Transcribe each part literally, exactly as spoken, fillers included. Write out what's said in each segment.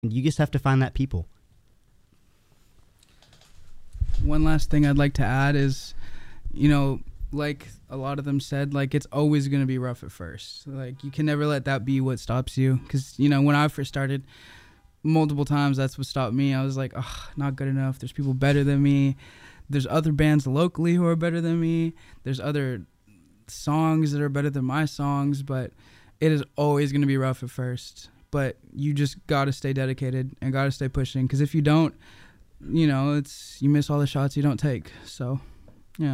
And you just have to find that people. One last thing I'd like to add is, you know, like a lot of them said, like it's always going to be rough at first. Like you can never let that be what stops you. Because, you know, when I first started, multiple times that's what stopped me. I was like, oh, not good enough. There's people better than me. There's other bands locally who are better than me. There's other songs that are better than my songs. But it is always going to be rough at first. But you just got to stay dedicated and got to stay pushing. Because if you don't, you know, it's you miss all the shots you don't take. So, yeah.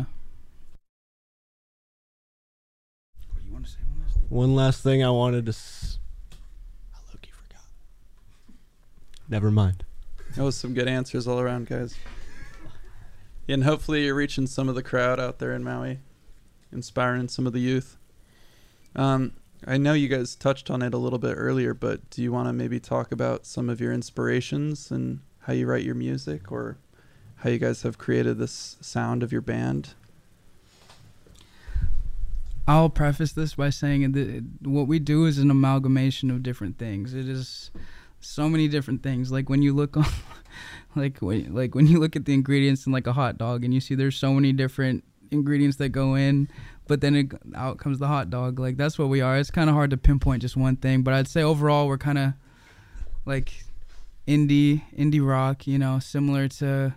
What do you want to say? One last thing. One last thing I wanted to. S- I low-key forgot. Never mind. That was some good answers all around, guys. And hopefully you're reaching some of the crowd out there in Maui, inspiring some of the youth. Um, I know you guys touched on it a little bit earlier, but do you want to maybe talk about some of your inspirations and how you write your music, or how you guys have created this sound of your band? I'll preface this by saying that what we do is an amalgamation of different things. It is so many different things. Like when you look on, like when, like when you look at the ingredients in like a hot dog, and you see there's so many different ingredients that go in, but then it, out comes the hot dog. Like that's what we are. It's kind of hard to pinpoint just one thing, but I'd say overall we're kind of like indie indie rock, you know, similar to,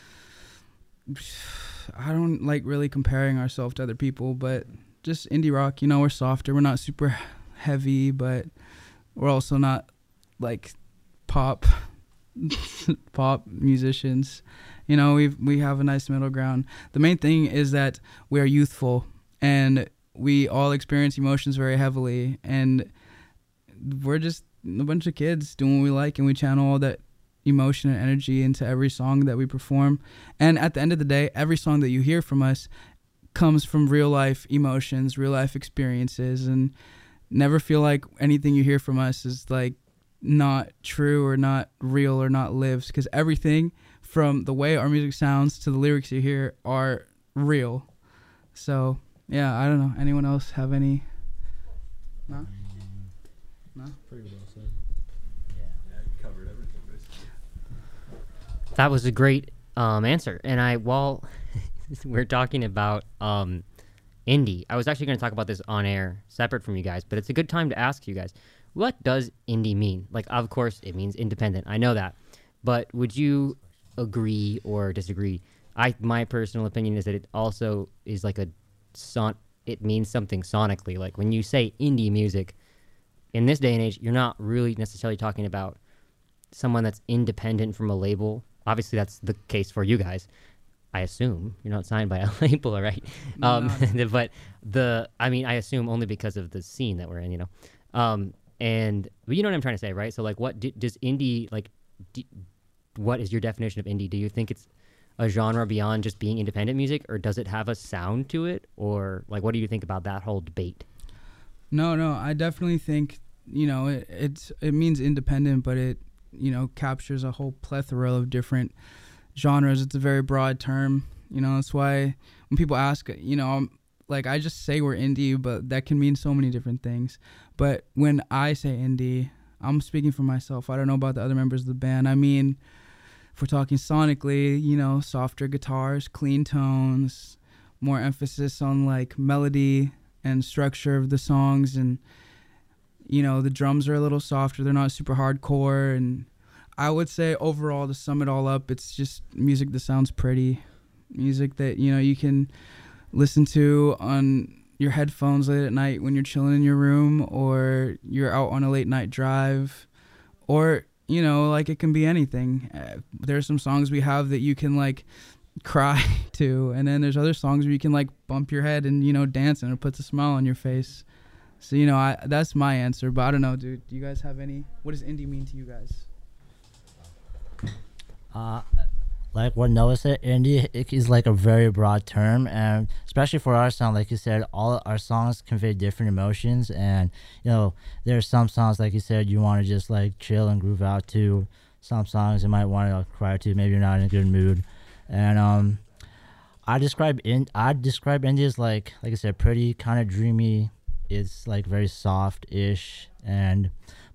I don't like really comparing ourselves to other people, but just indie rock, you know. We're softer, we're not super heavy, but we're also not like pop pop musicians, you know. We we have a nice middle ground. The main thing is that we are youthful and we all experience emotions very heavily, and we're just a bunch of kids doing what we like, and we channel all that emotion and energy into every song that we perform. And at the end of the day, every song that you hear from us comes from real life emotions, real life experiences, and never feel like anything you hear from us is like not true or not real or not lived, because everything from the way our music sounds to the lyrics you hear are real. So yeah, I don't know, anyone else have any? No? No? Pretty well said. Yeah. Yeah, you covered everything basically. That was a great um, answer. And I, while we're talking about um, indie, I was actually going to talk about this on air, separate from you guys, but it's a good time to ask you guys, what does indie mean? Like, of course, it means independent. I know that. But would you agree or disagree? I, my personal opinion is that it also is like a son. It means something sonically. Like when you say indie music, in this day and age, you're not really necessarily talking about someone that's independent from a label. Obviously, that's the case for you guys. I assume you're not signed by a label, right? Um, no. But the, I mean, I assume only because of the scene that we're in, you know. Um, and but you know what I'm trying to say, right? So, like, what do, does indie like? Do, what is your definition of indie? Do you think it's a genre beyond just being independent music, or does it have a sound to it, or like, what do you think about that whole debate? No, no, I definitely think, you know, it, it's it means independent, but it, you know, captures a whole plethora of different genres. It's a very broad term, you know. That's why when people ask, you know, I'm, like I just say we're indie, but that can mean so many different things. But when I say indie, I'm speaking for myself. I don't know about the other members of the band. I mean, if we're talking sonically, you know, softer guitars, clean tones, more emphasis on like melody and structure of the songs, and you know, the drums are a little softer. They're not super hardcore. And I would say overall, to sum it all up, it's just music that sounds pretty, music that, you know, you can listen to on your headphones late at night when you're chilling in your room, or you're out on a late night drive, or, you know, like it can be anything. Uh, there's some songs we have that you can like cry to, and then there's other songs where you can like bump your head and, you know, dance, and it puts a smile on your face. So, you know, I that's my answer, but I don't know, dude. Do you guys have any? What does indie mean to you guys? Uh, like what Noah said, indie is like a very broad term, and especially for our sound, like you said, all our songs convey different emotions, and you know, there are some songs, like you said, you want to just like chill and groove out to. Some songs you might want to cry to. Maybe you're not in a good mood, and um, I describe in I describe indie as like like I said, pretty, kind of dreamy. It's like very soft-ish, and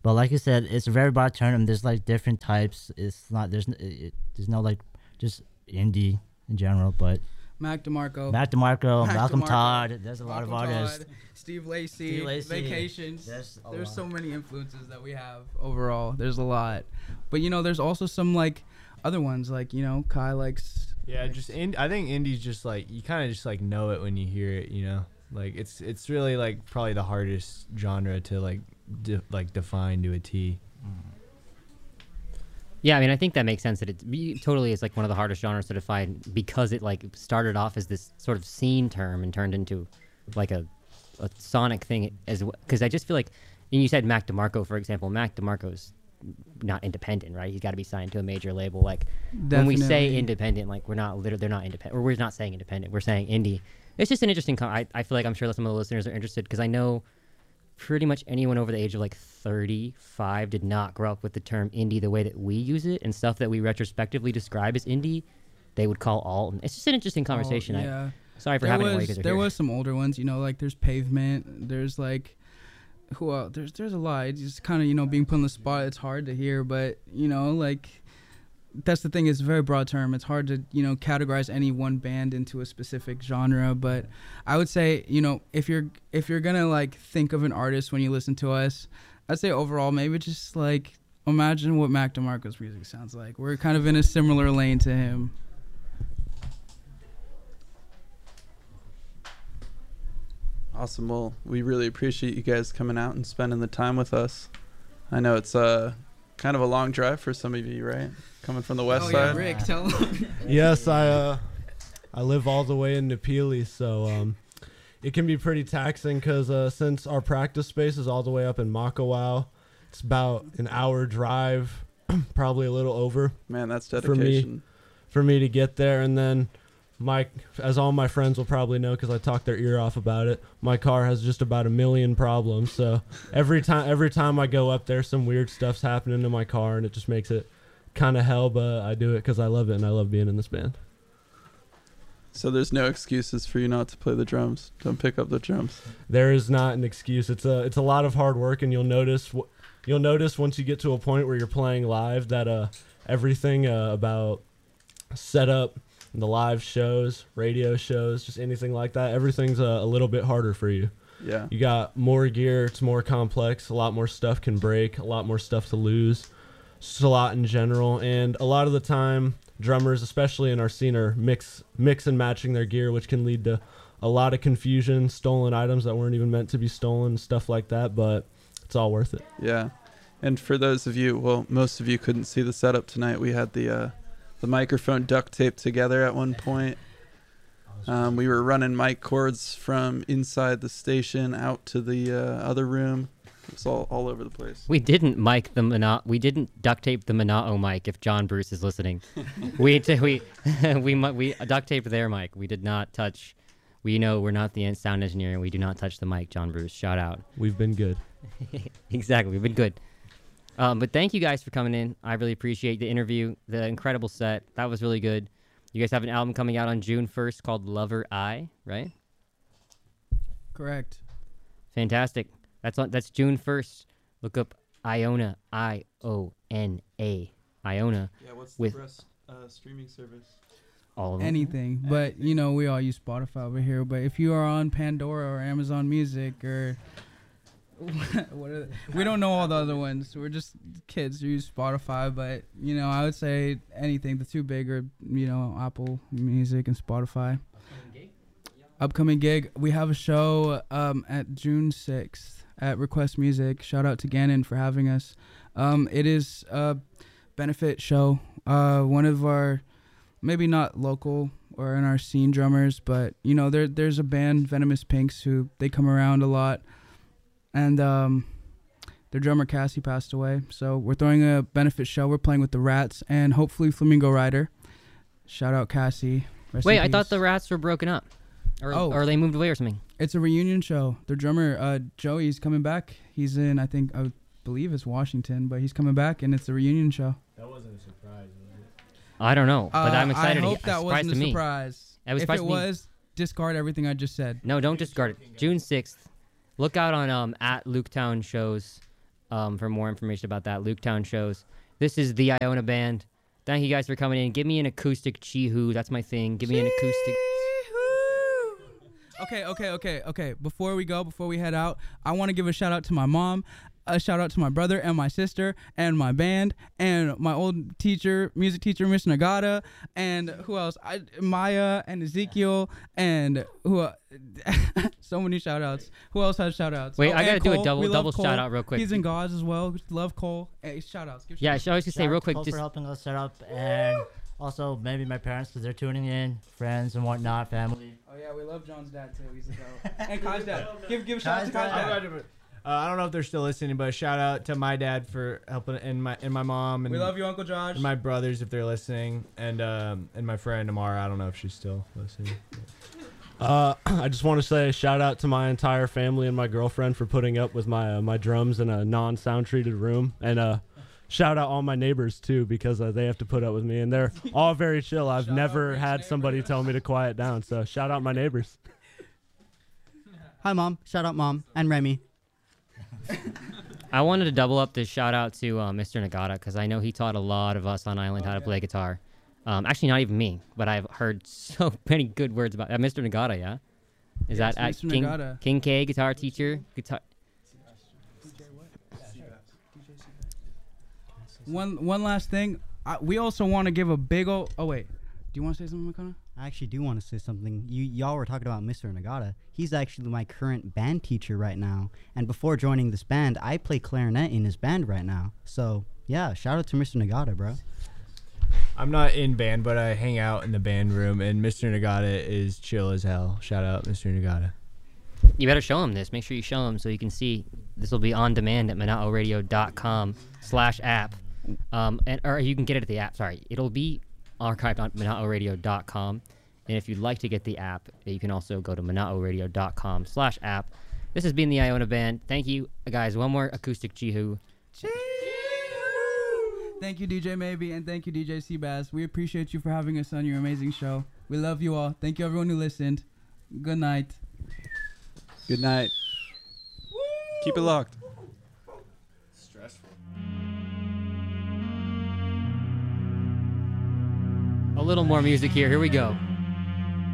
But like you said, it's a very broad term. And there's like different types. It's not there's n- it, there's no like just indie in general, but Mac DeMarco, Mac DeMarco, Mac Malcolm DeMarco, Todd. There's a lot Malcolm of artists. Todd, Steve Lacy, Steve Lacy. Vacations. There's a There's lot. so many influences that we have overall. There's a lot, but you know, there's also some like other ones, like you know, Kai likes. Yeah, likes- just in, I think indie's just like you kind of just like know it when you hear it, you know. Like it's it's really like probably the hardest genre to like de- like define to a T. Yeah, I mean, I think that makes sense. That it be- totally is like one of the hardest genres to define because it like started off as this sort of scene term and turned into like a a sonic thing as well. Because I just feel like, and you said Mac DeMarco, for example. Mac DeMarco's not independent, right? He's got to be signed to a major label. Like when we say Definitely. independent, like we're not literally they're not independent, or we're not saying independent. We're saying indie. It's just an interesting. Com- I I feel like I'm sure some of the listeners are interested because I know pretty much anyone over the age of like thirty-five did not grow up with the term indie the way that we use it, and stuff that we retrospectively describe as indie, they would call alt. It's just an interesting conversation. Oh, I, yeah. sorry for there having it while was you guys are there here. was some older ones, you know, like there's Pavement, there's like who else? There's there's a lot. It's just kind of you know being put on the spot. It's hard to hear, but you know like that's the thing. It's a very broad term. It's hard to you know categorize any one band into a specific genre. But I would say you know if you're if you're gonna like think of an artist when you listen to us, I'd say overall maybe just like imagine what Mac DeMarco's music sounds like. We're kind of in a similar lane to him. Awesome. Well, we really appreciate you guys coming out and spending the time with us. I know it's uh, kind of a long drive for some of you, right? Coming from the west oh side. yeah, Rick, tell him. Yes, I uh, I live all the way in Napeely, so um, it can be pretty taxing because uh, since our practice space is all the way up in Makawao, it's about an hour drive, probably a little over Man, that's For me. dedication. for me to get there. And then my, as all my friends will probably know because I talked their ear off about it, my car has just about a million problems. So every time every time I go up there, some weird stuff's happening to my car, and it just makes it kind of hell. But I do it because I love it and I love being in this band. So there's no excuses for you not to play the drums. Don't pick up the drums. There is not an excuse. It's a it's a lot of hard work, and you'll notice wh- you'll notice once you get to a point where you're playing live that uh everything uh, about setup, the live shows, radio shows, just anything like that, everything's uh, a little bit harder for you. Yeah. You got more gear, it's more complex, a lot more stuff can break, a lot more stuff to lose. Just a lot in general, and a lot of the time drummers, especially in our scene, are mix mix and matching their gear, which can lead to a lot of confusion, stolen items that weren't even meant to be stolen, stuff like that, but it's all worth it. Yeah. And for those of you, well, most of you couldn't see the setup tonight. We had the uh, the microphone duct taped together at one point. Um, we were running mic cords from inside the station out to the uh, other room. It was all, all over the place. We didn't mic the Mana- we didn't duct tape the Monao mic. If John Bruce is listening, we t- we we mu- we duct taped their mic. We did not touch. We know we're not the sound engineer, and we do not touch the mic. John Bruce, shout out. We've been good. Exactly, we've been good. Um, but thank you guys for coming in. I really appreciate the interview, the incredible set. That was really good. You guys have an album coming out on June first called Lover I, right? Correct. Fantastic. That's on, that's June first. Look up Iona, I O N A, Iona. Yeah, what's With- the rest, uh, streaming service? All of them. Anything, but you know we all use Spotify over here. But if you are on Pandora or Amazon Music or what are the, we don't know all the other ones. We're just kids who use Spotify. But you know I would say anything. The two big are you know Apple Music and Spotify. Upcoming gig. We have a show um, at June sixth at Request Music. Shout out to Gannon for having us. Um, it is a benefit show. Uh, one of our maybe not local or in our scene drummers, but you know there there's a band, Venomous Pinks, who they come around a lot, and um, their drummer Cassie passed away. So we're throwing a benefit show. We're playing with the Rats and hopefully Flamingo Rider. Shout out Cassie. Rest Wait, in I thought peace. the Rats were broken up, or Oh. or they moved away or something. It's a reunion show. Their drummer uh, Joey's coming back. He's in I think I believe it's Washington, but he's coming back and it's a reunion show. That wasn't a surprise, was it? I don't know, but Uh, I'm excited. I hope It's that surprised wasn't to a me. surprise. That was if surprise it to me. was, discard everything I just said. No, don't discard it. June sixth. Look out on um at Luketown shows um, for more information about that. Luketown shows. This is the Iona Band. Thank you guys for coming in. Give me an acoustic Chee-hoo. That's my thing. Give me an acoustic. Okay, okay, okay, okay. Before we go, before we head out, I want to give a shout out to my mom, a shout out to my brother and my sister and my band and my old teacher, music teacher, Miss Nagata, and who else? I, Maya and Ezekiel and who? Uh, so many shout outs. Who else has shout outs? Wait, oh, I gotta and do a Cole. double We love double Cole. shout out real quick. He's in God's as well. Love Cole. Hey, shout outs. Give Yeah, I shout was gonna say real quick. Cole Just for helping us set up, and also maybe my parents because they're tuning in, friends and whatnot, family. Oh yeah, we love John's dad too. He's a go. And Kai's dad. Give give a shout out to Kai's Kai's dad. dad. Uh, I don't know if they're still listening, but shout out to my dad for helping, and my and my mom, and We love you, Uncle Josh. and my brothers if they're listening, and um and my friend Amara. I don't know if she's still listening. Uh, I just want to say shout out to my entire family and my girlfriend for putting up with my uh, my drums in a non-sound treated room, and uh, shout out all my neighbors too because uh, they have to put up with me, and they're all very chill. I've Shout out never Rick's had neighbors. somebody tell me to quiet down, so shout out my neighbors. Hi, Mom. Shout out, Mom. And Remy. I wanted to double up this shout out to uh, Mister Nagata because I know he taught a lot of us on Island how to play guitar. Um, actually, not even me, but I've heard so many good words about uh, Mister Nagata. Yeah, is Yes, that at Mister King Nagata. King K guitar teacher? Guitar. One one last thing. I, we also want to give a big ol' Oh wait, do you want to say something, Makana? I actually do want to say something. You y'all were talking about Mister Nagata. He's actually my current band teacher right now. And before joining this band, I play clarinet in his band right now. So yeah, shout out to Mister Nagata, bro. I'm not in band, but I hang out in the band room, and Mister Nagata is chill as hell. Shout out Mister Nagata. You better show him this. Make sure you show him so you can see. This will be on demand at manao radio dot com slash app. Um, and or you can get it at the app. Sorry, it'll be archived on manao radio dot com. And if you'd like to get the app, you can also go to manao radio dot com slash app. This has been the Iona Band. Thank you, guys. One more acoustic Chee-hoo. Thank you, D J Maybe, and thank you, D J Seabass. We appreciate you for having us on your amazing show. We love you all. Thank you, everyone who listened. Good night. Good night. Keep it locked. A little more music here. Here we go.